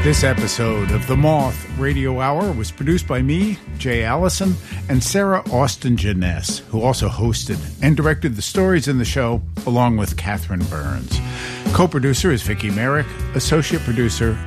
This episode of The Moth Radio Hour was produced by me, Jay Allison, and Sarah Austin Janess, who also hosted and directed the stories in the show, along with Catherine Burns. Co-producer is Vicki Merrick, associate producer